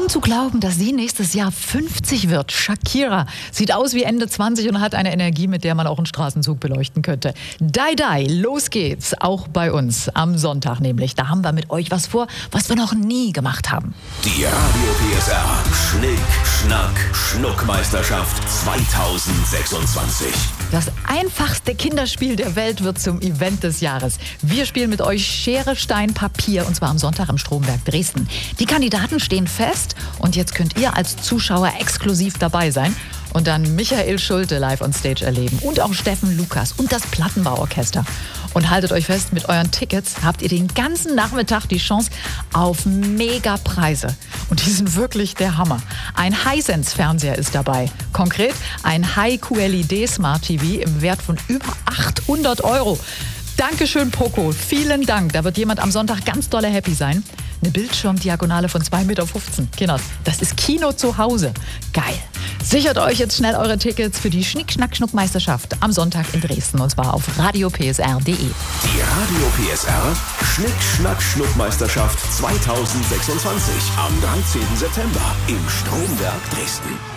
Kaum zu glauben, dass sie nächstes Jahr 50 wird. Shakira sieht aus wie Ende 20 und hat eine Energie, mit der man auch einen Straßenzug beleuchten könnte. Die, los geht's. Auch bei uns am Sonntag nämlich. Da haben wir mit euch was vor, was wir noch nie gemacht haben. Die Radio PSR Schnick, Schnack, Schnuckmeisterschaft 2026. Das einfachste Kinderspiel der Welt wird zum Event des Jahres. Wir spielen mit euch Schere, Stein, Papier und zwar am Sonntag im Stromberg Dresden. Die Kandidaten stehen fest und jetzt könnt ihr als Zuschauer exklusiv dabei sein und dann Michael Schulte live on stage erleben und auch Steffen Lukas und das Plattenbauorchester. Und haltet euch fest, mit euren Tickets habt ihr den ganzen Nachmittag die Chance auf Mega-Preise. Und die sind wirklich der Hammer. Ein Hisense-Fernseher ist dabei. Konkret ein High-QLED Smart TV im Wert von über 800 €. Dankeschön, Poco. Vielen Dank. Da wird jemand am Sonntag ganz dolle happy sein. Eine Bildschirmdiagonale von 2,15 Meter. Kinders, das ist Kino zu Hause. Geil. Sichert euch jetzt schnell eure Tickets für die Schnick-Schnack-Schnuck-Meisterschaft am Sonntag in Dresden und zwar auf radiopsr.de. Die Radio PSR Schnick, Schnack, Schnuckmeisterschaft 2026 am 13. September im Stromberg Dresden.